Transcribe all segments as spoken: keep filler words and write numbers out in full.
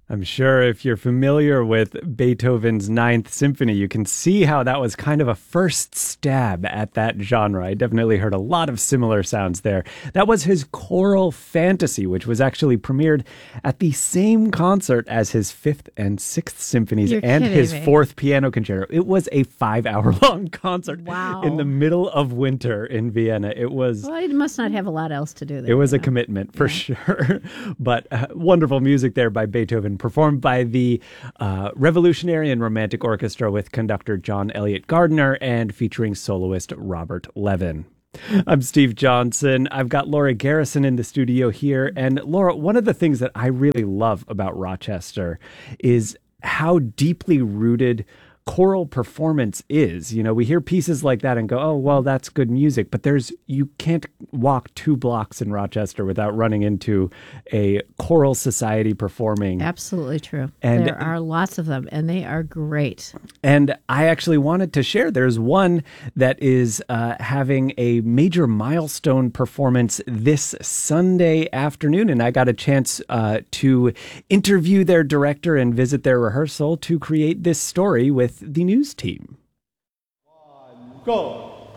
I'm sure if you're familiar with Beethoven's Ninth Symphony, you can see how that was kind of a first stab at that genre. I definitely heard a lot of similar sounds there. That was his Choral Fantasy, which was actually premiered at the same concert as his Fifth and Sixth Symphonies You're and his me. Fourth Piano Concerto. It was a five-hour-long concert Wow. in the middle of winter in Vienna. It was... Well, he must not have a lot else to do there. It was a know? commitment for yeah. sure. But uh, wonderful music there by Beethoven, performed by the uh, Revolutionary and Romantic Orchestra with conductor John Elliott Gardner and featuring soloist Robert Levin. I'm Steve Johnson. I've got Laura Garrison in the studio here. And Laura, one of the things that I really love about Rochester is how deeply rooted choral performance is. You know, we hear pieces like that and go, oh, well, that's good music. But there's, you can't walk two blocks in Rochester without running into a choral society performing. Absolutely true. And there are lots of them, and they are great. And I actually wanted to share, there's one that is uh, having a major milestone performance this Sunday afternoon. And I got a chance uh, to interview their director and visit their rehearsal to create this story with the news team. One, go.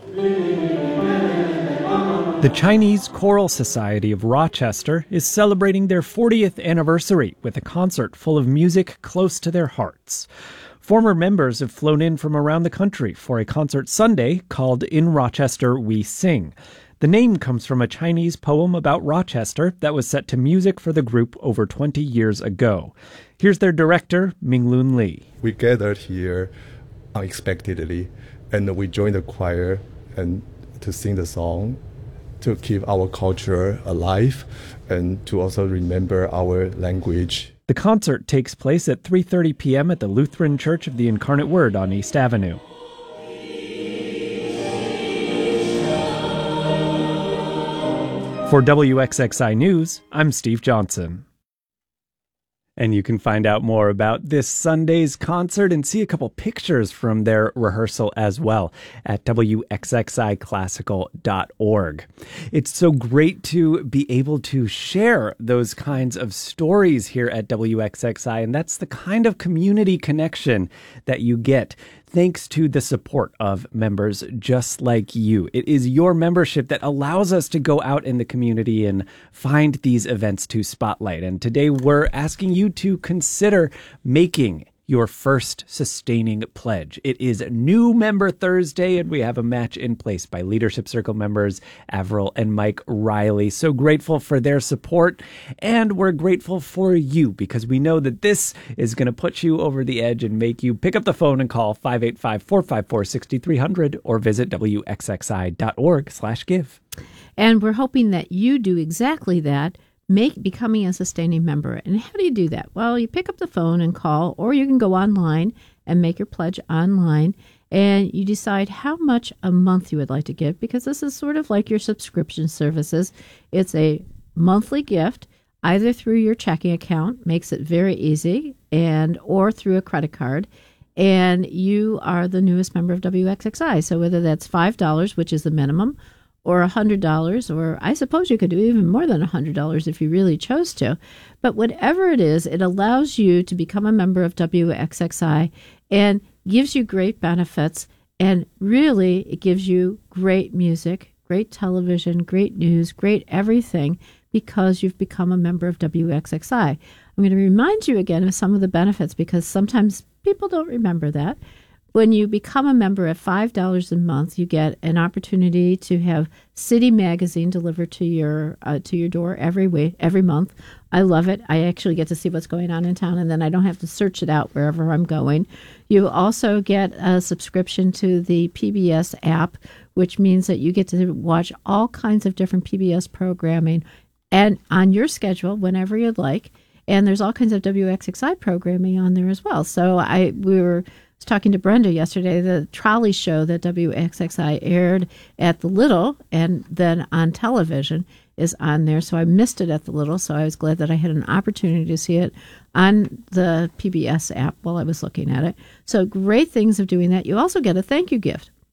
The Chinese Choral Society of Rochester is celebrating their fortieth anniversary with a concert full of music close to their hearts. Former members have flown in from around the country for a concert Sunday called In Rochester We Sing. The name comes from a Chinese poem about Rochester that was set to music for the group over twenty years ago. Here's their director, Minglun Li. We gathered here unexpectedly, and we joined the choir and to sing the song, to keep our culture alive, and to also remember our language. The concert takes place at three thirty p.m. at the Lutheran Church of the Incarnate Word on East Avenue. For W X X I News, I'm Steve Johnson. And you can find out more about this Sunday's concert and see a couple pictures from their rehearsal as well at W X X I classical dot org. It's so great to be able to share those kinds of stories here at W X X I, and that's the kind of community connection that you get thanks to the support of members just like you. It is your membership that allows us to go out in the community and find these events to spotlight. And today we're asking you to consider making your first sustaining pledge. It is New Member Thursday, and we have a match in place by Leadership Circle members Avril and Mike Riley. So grateful for their support, and we're grateful for you because we know that this is going to put you over the edge and make you pick up the phone and call five eight five, four five four, six three zero zero or visit W X X I dot org slash give. And we're hoping that you do exactly that. Make becoming a sustaining member. And how do you do that? Well, you pick up the phone and call, or you can go online and make your pledge online, and you decide how much a month you would like to give, because this is sort of like your subscription services. It's a monthly gift, either through your checking account, makes it very easy, and or through a credit card. And you are the newest member of W X X I. So whether that's five dollars, which is the minimum, or one hundred dollars, or I suppose you could do even more than one hundred dollars if you really chose to. But whatever it is, it allows you to become a member of W X X I and gives you great benefits. And really, it gives you great music, great television, great news, great everything, because you've become a member of W X X I. I'm going to remind you again of some of the benefits, because sometimes people don't remember that. When you become a member at five dollars a month, you get an opportunity to have City Magazine delivered to your uh, to your door every week, every month. I love it. I actually get to see what's going on in town, and then I don't have to search it out wherever I'm going. You also get a subscription to the P B S app, which means that you get to watch all kinds of different P B S programming and on your schedule whenever you'd like. And there's all kinds of W X X I programming on there as well. So I we were... I was talking to Brenda yesterday, the trolley show that W X X I aired at the Little and then on television is on there. So I missed it at the Little, so I was glad that I had an opportunity to see it on the P B S app while I was looking at it. So great things of doing that. You also get a thank you gift.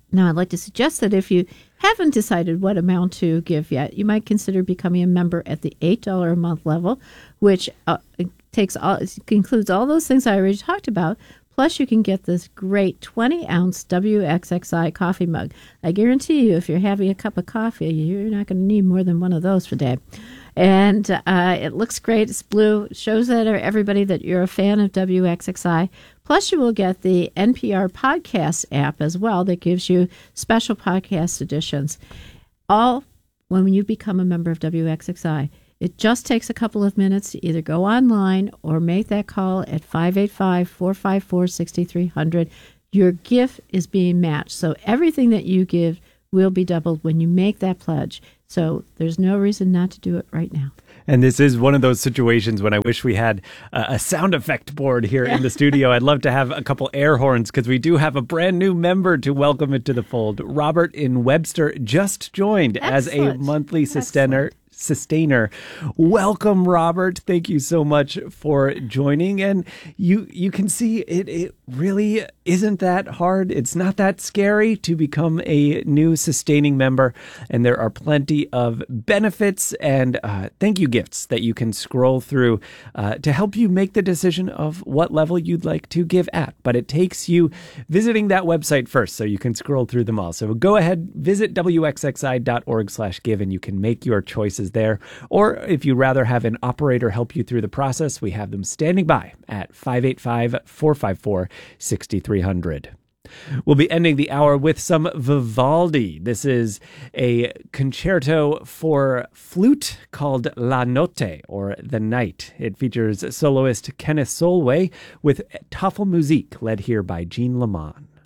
Now, I'd like to suggest that if you haven't decided what amount to give yet, you might consider becoming a member at the eight dollars a month level, which uh, takes all, includes all those things I already talked about. Plus, you can get this great twenty ounce W X X I coffee mug. I guarantee you, if you're having a cup of coffee, you're not going to need more than one of those today. And uh, it looks great. It's blue. It shows that everybody that you're a fan of W X X I. Plus, you will get the N P R podcast app as well that gives you special podcast editions. All when you become a member of W X X I. It just takes a couple of minutes to either go online or make that call at five eight five, four five four, six three zero zero. Your gift is being matched. So everything that you give will be doubled when you make that pledge. So there's no reason not to do it right now. And this is one of those situations when I wish we had a, a sound effect board here in the studio. I'd love to have a couple air horns because we do have a brand new member to welcome it to the fold. Robert in Webster just joined Excellent. as a monthly sustainer. Sustainer. Welcome, Robert. Thank you so much for joining. And you you can see it, it really isn't that hard. It's not that scary to become a new sustaining member. And there are plenty of benefits and uh, thank you gifts that you can scroll through uh, to help you make the decision of what level you'd like to give at. But it takes you visiting that website first so you can scroll through them all. So go ahead, visit W X X I dot org slash give and you can make your choices there. Or if you'd rather have an operator help you through the process, we have them standing by at five eight five, four five four, six three zero zero. We'll be ending the hour with some Vivaldi. This is a concerto for flute called La Notte, or The Night. It features soloist Kenneth Solway with Tafelmusik, led here by Jean Lamont.